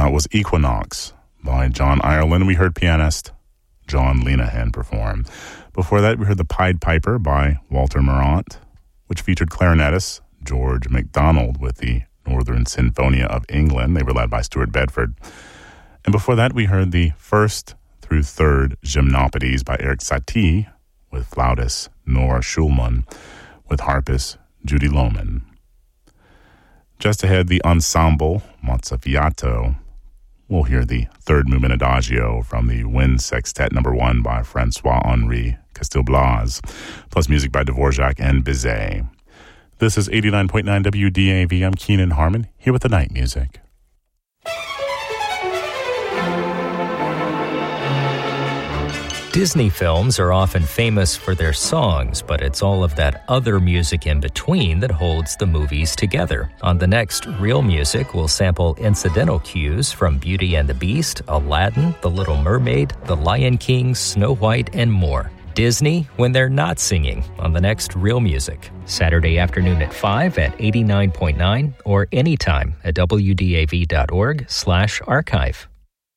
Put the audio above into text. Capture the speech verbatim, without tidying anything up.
That was Equinox by John Ireland. We heard pianist John Linehan perform. Before that, we heard The Pied Piper by Walter Marant, which featured clarinetist George MacDonald with the Northern Sinfonia of England. They were led by Stuart Bedford. And before that, we heard the first through third Gymnopodes by Eric Satie with flautist Nora Schulman, with harpist Judy Lohman. Just ahead, the ensemble Mozzafiato. We'll hear the third movement Adagio from the Wind Sextet number one by Francois-Henri Castilblas, plus music by Dvorak and Bizet. This is eighty-nine point nine W D A V. I'm Keenan Harmon, here with the night music. Disney films are often famous for their songs, but it's all of that other music in between that holds the movies together. On the next Real Music, we'll sample incidental cues from Beauty and the Beast, Aladdin, The Little Mermaid, The Lion King, Snow White, and more. Disney when they're not singing on the next Real Music. Saturday afternoon at five at eighty-nine point nine or anytime at W D A V dot org slash archive.